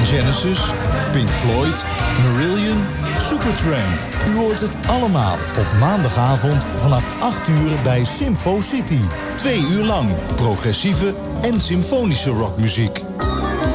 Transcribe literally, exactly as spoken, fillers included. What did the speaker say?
Genesis, Pink Floyd, Marillion, Supertramp. U hoort het allemaal op maandagavond vanaf acht uur bij Symfo City. Twee uur lang progressieve en symfonische rockmuziek.